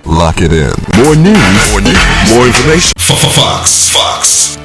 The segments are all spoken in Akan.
Lock it in. More news. More information. Fox.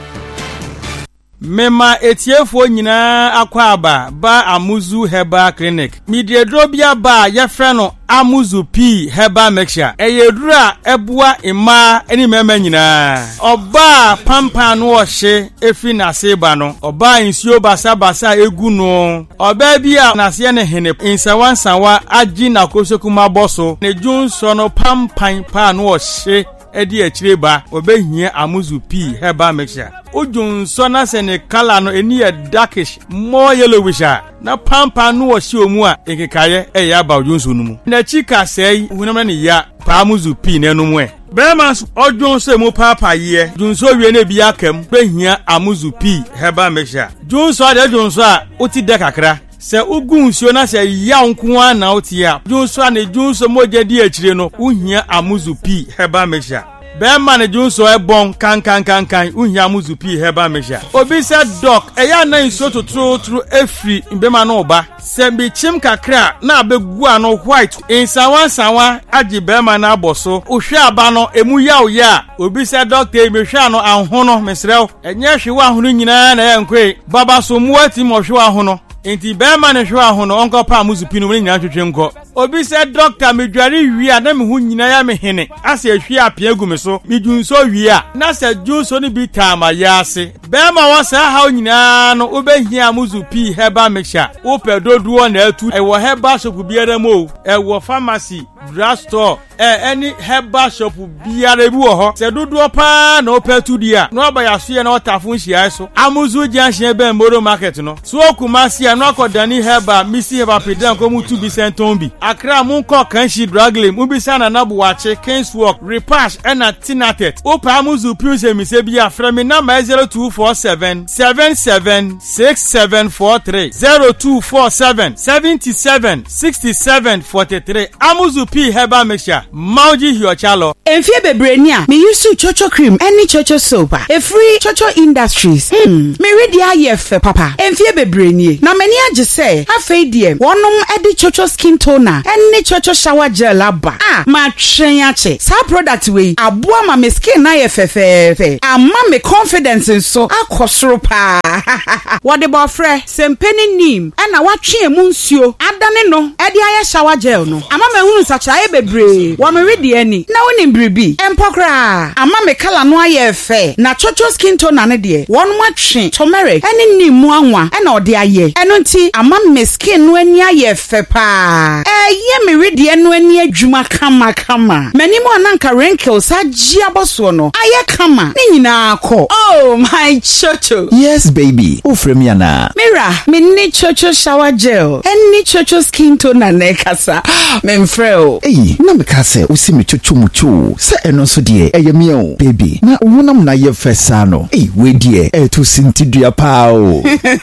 Mema etiefo nyina akwaba ba Amuzu Herbal Clinic. Midiedrobia ba yefre no Amuzu P Herbal Mixture. Eyedura ebua ima eni mema nyina. Oba pampa no ohye efi na seba no. Oba insuo basa egu no. Oba bia na se ne hene insawansawa agi na kosokuma boso. Ne junso no pampan pa no ohye edi echireba obehia Amuzu P Herbal Mixture. Ujun sona se ne kala no eni e darkish more yellowish na pampa no wo hye omu a ekekaye eya ba ujunso no mu na chika sei hunam ne ya pa Amuzu P na enum e bema ojun so mu papa ye junso wie na bi akam behia Amuzu P Herbal Mixture junso ade junso a oti de kakra se ugun sio na se ya nko a na oti a junso a ne junso moje di akire no uhia Amuzu P Herbal Mixture Bema ne junso ebon kan uhia Amuzu P Herbal Mixture. Obi se doc eya na nso totru efri mbema no ba. Se bi chim kakra na abegu ano white insawansawa agi bema na aboso. Ohwe aba no emu ya obi se doctor emehwe no ahono mesrew. Enye hwe ahono nyina na yenkwe. Baba so mu ati mo hwe ahono. Enti bema ne hwe ahono onko pa Amuzu P no nyina twetwe nko. Obi se doctor medware wi a na me hu nyina ya me hene ase ahwi apia gu me so medunso wi a na se junso ni bi tama ya ase bema wa sa ha nyina no obehia Amuzu P Herbal Mixture ope doduo na atu ewo herbal shop biara mo ewo pharmacy drugstore any herbal shop biara bi wo ho se doduo pa na ope tu dia no abaya so ye na otafo nhia so Amuzu Junction be Moro market no so Kumasi no akodani herbal misi herbal pedan ko mu tu bi sentombi Akra munko kanshi draglem ubisa na nabuwache Kingswalk Repash ena Tinatet Opa Amuzu P se mise bia frame number 0247 776743 0247 776743 Amuzu P Herbal Mixture Mauji Hiochalo Enfie bebrenia me use chocho cream any chocho soap e free chocho industries me ready ayef papa enfie bebrenie na mani age say afei die wonum edi chocho skin toner any chocho shower gel aba ma twen ache sa product we aboa ma me skin na ye fefefe amma me confidence so akosoro pa what the bofre sempeni nim na watwe mu nsuo adane no edi aye shower gel no amma me hunu sacha aye bebre wo me ready ani na woni bribi empokra amma me kala no aye fe na chocho skin toner ne de won matwe turmeric any nim mu anwa na ode aye eno nti amma me skin no ani aye fe pa ye me ready eno ani adwuma kama many mo ananka wrinkles agi aboso no aye kama ni nyina akọ oh my chocho yes baby ofremi ana mira me ni chocho shower gel any chocho skin toner na kasa me mfreo na me ka se osi me chocho mucho se eno so de eyemi o baby na wonam na ye fesa no we de to sintidua pa o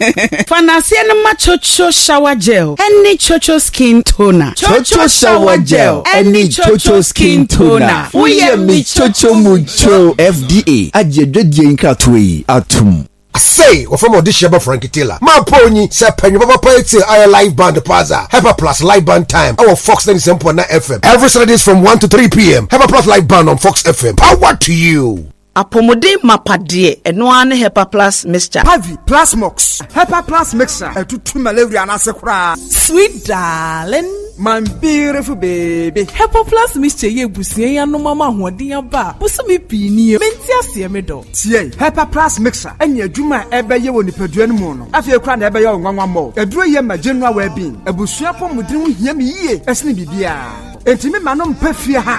fanasie no ma chocho shower gel any chocho skin toner chocho shower gel any chocho skin toner we me chocho mucho FDA ajededie nkratoi atum say or from audition by Frankie Taylor. My pony, Sepen, Papa Poetry, our live band Plaza, Hyper Plus live band time, our Fox 97.9 FM. Every Saturdays from 1 to 3 p.m. Hyper Plus live band on Fox FM. Power to you. Apomode mapadie eno ane Hyper Plus Mixture. Pavi Plus Mox. Hyper Plus Mixture. Etutu malaria na sekura. Sweet darling. My beautiful baby. Hyper Plus Mixture ye busie ya no mama hoden aba. Busumi pini menti ase me do. Tie Hyper Plus Mixture. Enye adwuma ebeye wo nipadua no mu no. Afie kura na ebeye onwanwa mo. Eduro ye ma general well-being. Ebusua pomodin ho hia me yie. Esne bibia. Entimi manom pafia ha.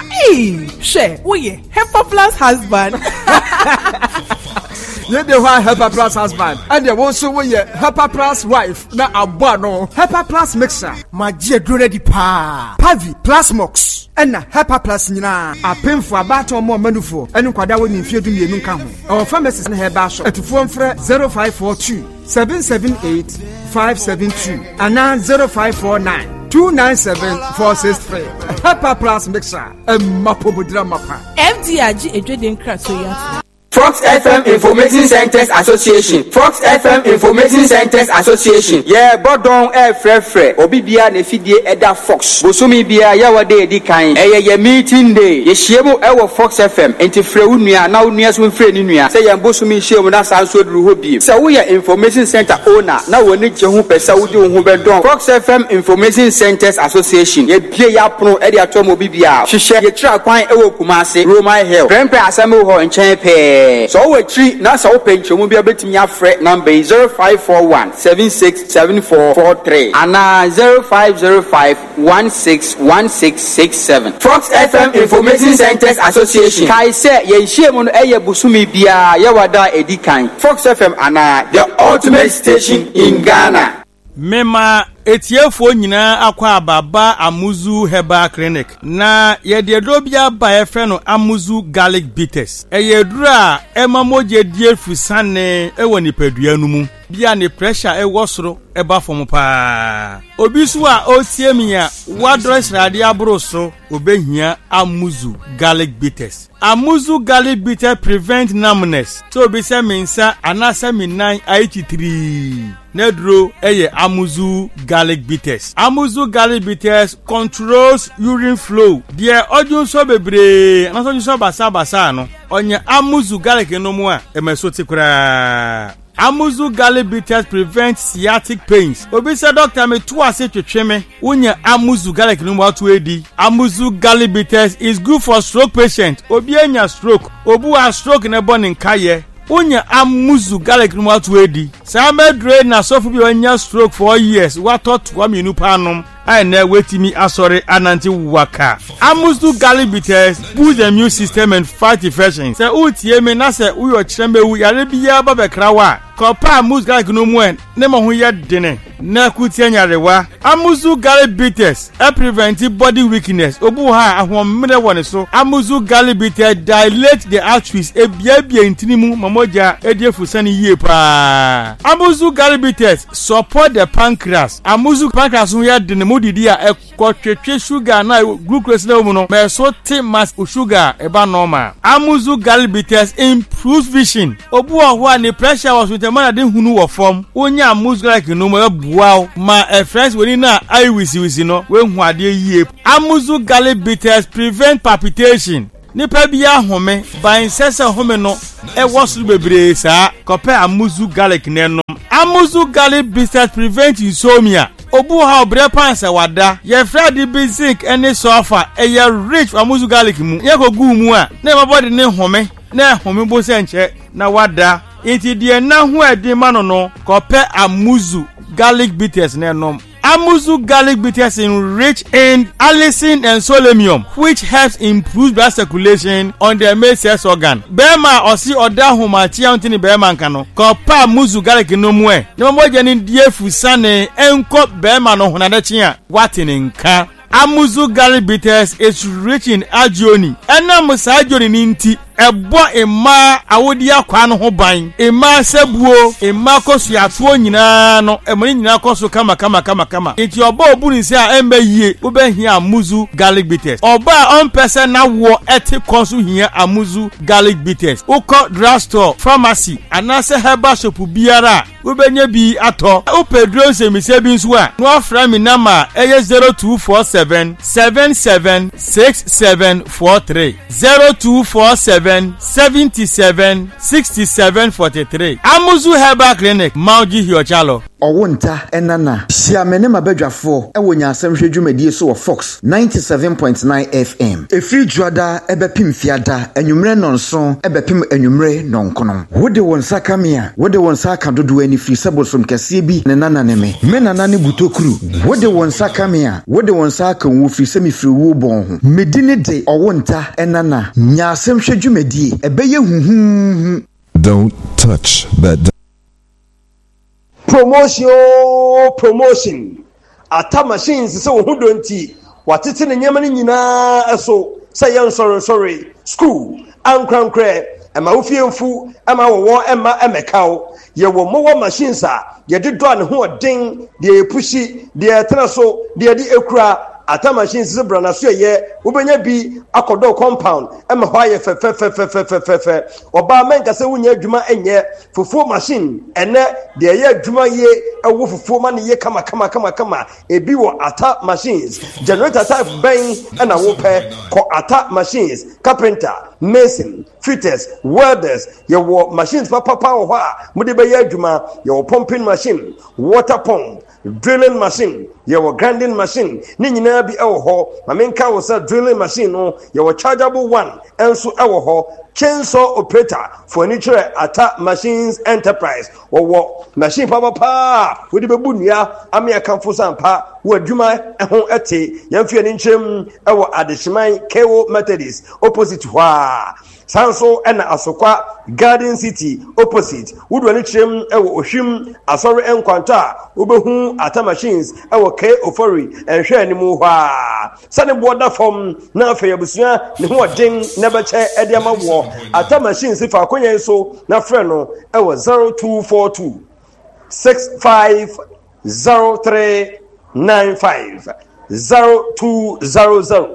She, oye, Hyper Plus husband. You the one Hyper Plus husband. And you also we Hyper Plus wife. Na abano. Hyper Plus Mixer. Magie ready pa. Pavi Plus Mox. And na Hyper Plus nyina. Apem for abato mo manufo. Enu kwada we ni mfie du mienu nka ho. Our pharmacies na herbal shop. Etufo mfre 0542 778 572 and 0549 297-463. Hyper Plus Mixer. Mapo budra mapa. FDRG edweden krato ya. Fox FM Information Centers Association. Fox FM Information Centers Association. Yeah, bodon frefre. Obibia ne fidie eda Fox. Bosumi bia ya wade edi kan. Ye meeting day. Ye shiemu ewo Fox FM. Enti fre unua na unua so mfre ni nua. Se ye bosumi shiemu na sanso duru ho bi. Se wo ye information center owner na woni je ho pesa wo di ho bedon. Fox FM Information Centers Association. Ye bie ya prono edi atom obibia. Hwehwe ye tra kwan ewo Kumasi Roman Hill. Prempe asemo ho nchen pe. So we tree na so open chomu bia betimi afre number 0541 767443 ana 0505 161667. Fox FM Information Centers Association. Kai say ye nhyiemu no eye busumi bia ye wada edikan. Fox FM ana the ultimate station in Ghana. Mema etiefo nyina akwa ababa Amuzu Herbal Clinic na ye de drobia ba ye frɛ no Amuzu Garlic Bitters eyedura emamoje die fusane ewo nipadua no mu bia ne pressure ewo soro eba fom pa obisu a otie miya wadro srade abro so obehia Amuzu Garlic Bitters. Amuzu Garlic Bitter prevent numbness so be se mensa anasa minan IT3 nedro eye Amuzu Garlic Bitters. Amuzu Garlic Bitters controls urine flow. Dear odun so bebre anaso so basa no onye Amuzu Garlic no mu a emeso tikura. Amuzu Garlic Bitters prevent sciatic pains. Obi say doctor me to ase twetweme unya Amuzu Garlic no mu atu edi. Amuzu Garlic Bitters is good for stroke patient. Obi anya stroke, obu a stroke na born in kaye. Unya Amuzu Garlic no mu atu edi. Sama dre na sofu bi anya stroke for years. What thought wa minu panom. I na wetimi asori ananti waka. Amuzu Garlic Bitters boost the immune system and fight infections. Se utie me na se uyo chembe wu yare biya ba bekrawa. Kopa Amuzu Garlic no mu en ne mo ho ye dene. Na kutie nyarewa. Amuzu Garlic Bitters prevent body weakness. Obu ha ahomre woni so. Amuzu Garlic Bitters dilate the arteries ebia intinimu mamoja ediefusani yie pa. Amuzu Garlic Bitters support the pancreas. Amuzu pancreas ho ye dene didi a ekotwetwe sugar na glucose na mu no me so te mass sugar eba normal. Amuzu Garlic Bitters improves vision. Obu ho a ne pressure was with man de hunu wo form onya Amuzu Garlic no mo buaw ma friends woni na eye wisi no we hu ade yie. Amuzu Garlic Bitters prevent palpitation. Nipa bia home ban sese home no ewo bebre sa kope Amuzu Garlic nenom. Amuzu Garlic Bitters prevent insomnia. Obu ha obre pansa wada ye fradi basic any sofa ye rich Amuzu Garlic mu ye ko gu mu a na mabody ne home na home bo se nche na wada enti de na hu ade ma no kope Amuzu Garlic Bitters nenom. Amuzu Garlic Bitters rich in allicin and selenium, which helps improve blood circulation on the male sex organ. Bema osi oda humachi antini bema nkano. Kopa Amuzu Garlic no mwe. No moja ni die fusane enko bema no hunadechi ya watini nka. Amuzu Garlic Bitters is rich in agioni. Ena musa agioni ninti ebo ema awodi akwa no ho ban ema sebuo ema kosu atuo nyina no emani nyina kosu kama enti oba obuni se a embe yie obehia Amuzu Garlic Bitters oba on person na wo eti kosu hia Amuzu Garlic Bitters uko drugstore pharmacy anase herbal shop biara obenye bi ato upedro semise bi nso a no afra mi nama eye 0247 776743 0247 776743. Amuzu Herbal Clinic Mauji Hiochalo. Owonta enana siamene mabadwafo ewonya asemhwe dwumadie so Fox 97.9 FM. Efri juada ebepim fiada enwumre nonso ebepim enwumre nonkono. Wode wonsa kamia, wode wonsa kadodo ani fri sabosom kase bi ne nananeme. Me nanane butokuru. Wode wonsa kamia, wode wonsa kanwo fri semifri wo bon ho. Medine de owonta enana nya asemhwe dwumadie ebeye huhu. Don't touch that. Promotion ata machines se wo hodonti watete ne nyama ne nyina eso se yan sorry school ankrankre ema ofiemfu ema wo ema emekawo ye wo mo machines a ye de do ne ho odin de epushi de etraso de ekura ata machines zebra na so ye wobenya bi akodo compound ema ho aye fe oba menka se wunya adwuma enye fufuo machine ene de ye adwuma ye ewo fufuo ma ne ye kama ebi wo ata machines generator type ben na wo pe ko ata machines carpenter mason fitters welders ye wo machines papa wo ha mude be ye adwuma ye wo pumping machine water pump drilling machine ye wo grinding machine ni nyina bi ewo ho ma menka wo sa drilling machine no ye wo chargeable one enso ewo ho chainsaw operator furniture ata machines enterprise wo machine papa wo de bebu nua ame akamfo sampa wo adwuma ho ete yamfie ni nkyem ewo adehyeman kewo methodist opposite hwa sanso ena asokwa garden city opposite wodo ni kyem ewo ohwim asori enkwanta obehu ata machines ewo k ofori enhwe animu hwa sane boda form na afa yabusua ne ho den na beche ediama wo ata machines fa akonya so na frɛ no ewo 0242 650395 0200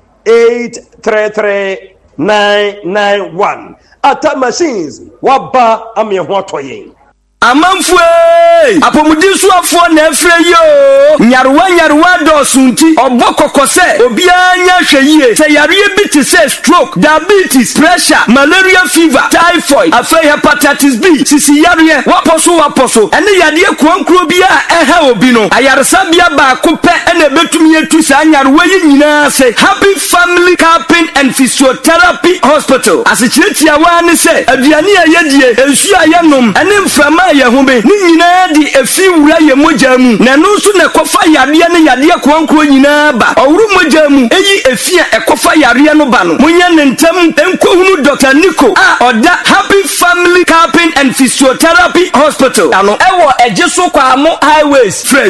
833 991 ata machines waba amye ho atoyen amanfue apomudisuafo na efre yo nyaruwa dosunti obokokose obianya hweyie se yare bi te say stroke diabetes pressure malaria fever typhoid afei hepatitis B sisi yare waposo ene yade kwankro bia eha obi no ayaresa bia ba kope ene betumi etu sa nyaruwa yi nyina se Happy Family Camping and Physiotherapy Hospital asichireti awa ne se aduane ayedie ensu ayenom ene mframa yehube ni nyina di efi wura ye mojamu na no so na kofa yade ne yade kwankro nyina ba owuru mojamu eyi efi ekofa yare no ba no munya ne ntam enkohunu Dr. Nico oda Happy Family Camping and Physiotherapy Hospital ano ewo ejeso kwa amo highways fre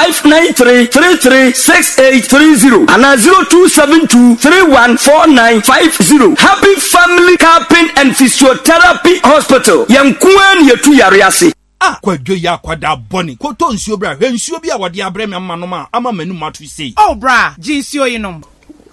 0593336830 ana 0272314950 Happy Family Camping and Physiotherapy Hospital yankuan yetu yare ase kwadwo ya kwada boni koto nsuo bra hwe nsuo bi a wode abrɛ me amma no ma ama manu matu sei bra jinsuo yinom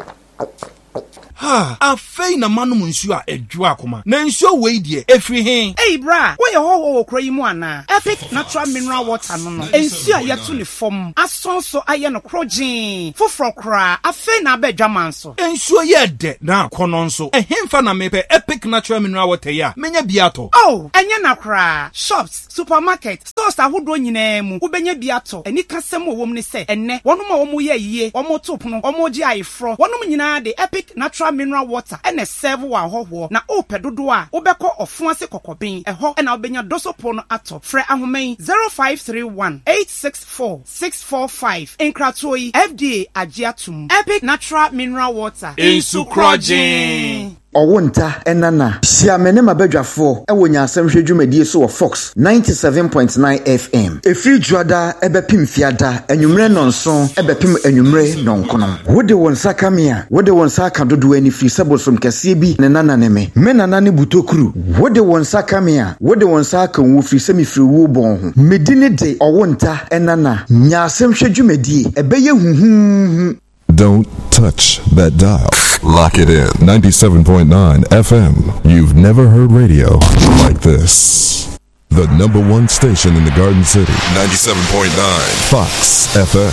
afei na manum nsuo a edwa akoma na nsuo wei die efri hen bra wo ye ho kro yi mu ana Epic Natural Mineral Water no nsuo a yeto ne fom asonso aye no krogin foforo kra afei na abedwa manso nsuo ye de na akono nso ehemfa na mepe Epic Natural Mineral Water ya menya biato enye na kra shops supermarket stores ahodo nyina mu ubenya biato eni kasem wo ne se enne wonum a wo mu ye yiye wo mo topono wo mo gi ayefro wonum nyina de Epic Natural Mineral Water ene serve wa hoho na opedodo a obekọ ofun ase kokobin eho na obenya dosopo no ato frɛ ahoman 0531 864 645 enkratoi FDA agiatum Epic Natural Mineral Water insukrojin Owonta enana siamene mabadwafo ewo nyasem hwedwumadie so wo Fox 97.9 FM efri juada ebepim fiada enwumre nonso ebepim enwumre nonkono wode won sakamia wode won saka dodo ani fri sabosom kase bi ne nana ne me nana ne butokuru wode won sakamia wode won saka wo fri semi fri wo bon ho medine de owonta enana nyasem hwedwumadie ebeye huhu. Don't touch that dial. Lock it in. 97.9 FM. You've never heard radio like this. The number one station in the Garden City. 97.9 Fox FM.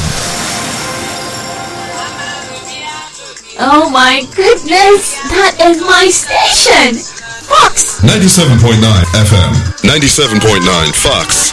Oh my goodness, that is my station. Fox. 97.9 FM. 97.9 Fox